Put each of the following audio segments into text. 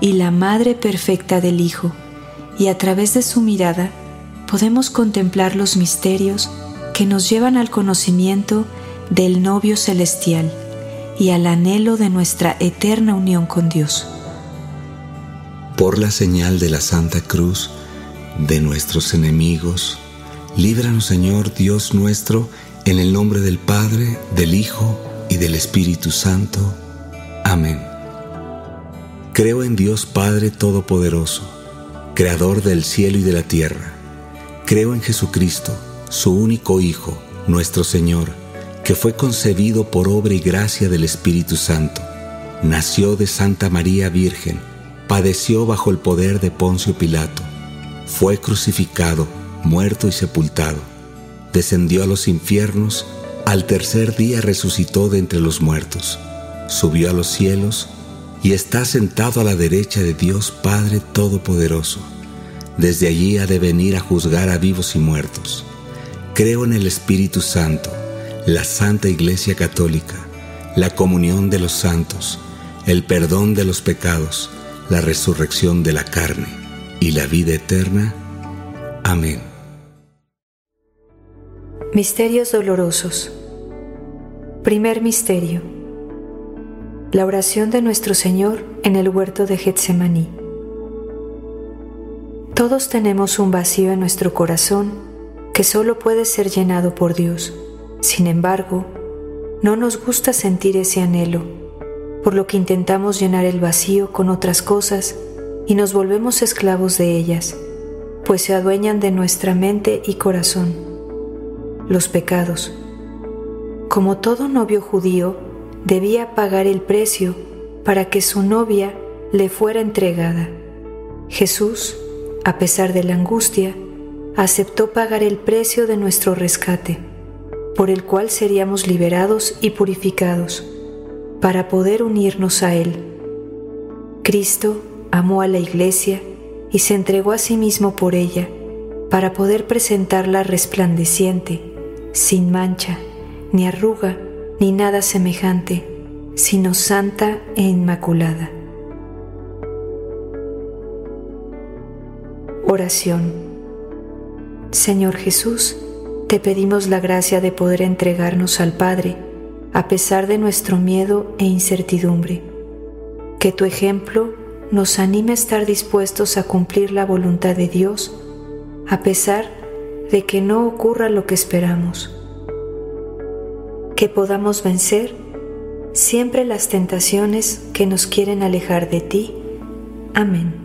y la madre perfecta del Hijo, y a través de su mirada podemos contemplar los misterios que nos llevan al conocimiento del novio celestial y al anhelo de nuestra eterna unión con Dios. Por la señal de la Santa Cruz de nuestros enemigos, líbranos, Señor Dios nuestro, en el nombre del Padre, del Hijo y del Espíritu Santo. Amén. Creo en Dios Padre Todopoderoso, Creador del cielo y de la tierra. Creo en Jesucristo, su único Hijo, nuestro Señor, que fue concebido por obra y gracia del Espíritu Santo. Nació de Santa María Virgen, padeció bajo el poder de Poncio Pilato, fue crucificado, muerto y sepultado, descendió a los infiernos, al tercer día resucitó de entre los muertos, subió a los cielos y está sentado a la derecha de Dios Padre Todopoderoso. Desde allí ha de venir a juzgar a vivos y muertos. Creo en el Espíritu Santo, la Santa Iglesia Católica, la comunión de los santos, el perdón de los pecados, la resurrección de la carne y la vida eterna. Amén. Misterios dolorosos. Primer misterio: la oración de nuestro Señor en el huerto de Getsemaní. Todos tenemos un vacío en nuestro corazón que solo puede ser llenado por Dios. Sin embargo, no nos gusta sentir ese anhelo, por lo que intentamos llenar el vacío con otras cosas y nos volvemos esclavos de ellas, pues se adueñan de nuestra mente y corazón. Los pecados. Como todo novio judío, debía pagar el precio para que su novia le fuera entregada. Jesús, a pesar de la angustia, aceptó pagar el precio de nuestro rescate, por el cual seríamos liberados y purificados, para poder unirnos a Él. Cristo amó a la Iglesia y se entregó a sí mismo por ella, para poder presentarla resplandeciente, sin mancha, ni arruga, ni nada semejante, sino santa e inmaculada. Oración. Señor Jesús, te pedimos la gracia de poder entregarnos al Padre a pesar de nuestro miedo e incertidumbre. Que tu ejemplo nos anime a estar dispuestos a cumplir la voluntad de Dios a pesar de que no ocurra lo que esperamos. Que podamos vencer siempre las tentaciones que nos quieren alejar de ti. Amén.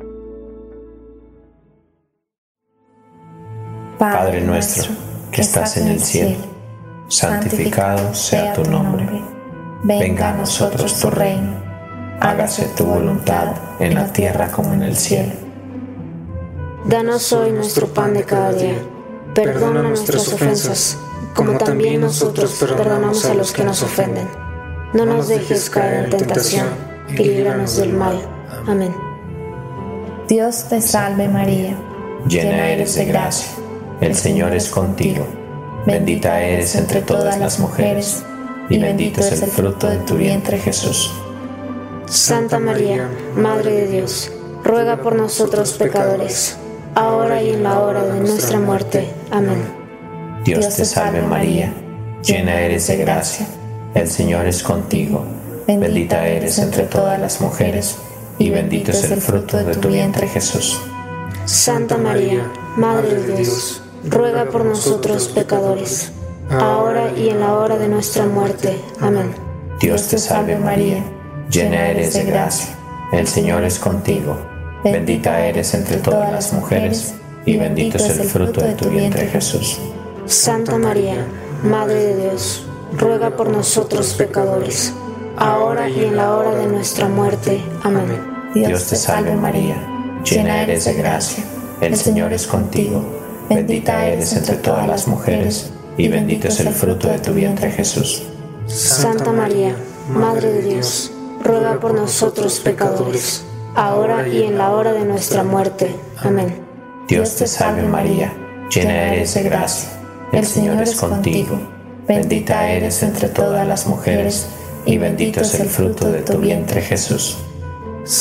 Padre nuestro, que estás en el cielo, santificado sea tu nombre. Venga a nosotros tu reino. Hágase tu voluntad en la tierra como en el cielo. Danos hoy nuestro pan de cada día. Perdona nuestras ofensas, como también nosotros perdonamos a los que nos ofenden. No nos dejes caer en tentación y líbranos del mal. Amén. Dios te salve María, llena eres de gracia. El Señor es contigo, bendita eres entre todas las mujeres, y bendito es el fruto de tu vientre Jesús. Santa María, Madre de Dios, ruega por nosotros pecadores, ahora y en la hora de nuestra muerte. Amén. Dios te salve María, llena eres de gracia, el Señor es contigo, bendita eres entre todas las mujeres, y bendito es el fruto de tu vientre Jesús. Santa María, Madre de Dios, ruega por nosotros pecadores, ahora y en la hora de nuestra muerte. Amén. Dios te salve María, llena eres de gracia, el Señor es contigo, bendita eres entre todas las mujeres, y bendito es el fruto de tu vientre Jesús. Santa María, Madre de Dios, ruega por nosotros pecadores, ahora y en la hora de nuestra muerte. Amén. Dios te salve María, llena eres de gracia, el Señor es contigo, bendita eres entre todas las mujeres, y bendito es el fruto de tu vientre Jesús. Santa María, Madre de Dios, ruega por nosotros pecadores, ahora y en la hora de nuestra muerte. Amén. Dios te salve María, llena eres de gracia, el Señor es contigo, bendita eres entre todas las mujeres, y bendito es el fruto de tu vientre Jesús.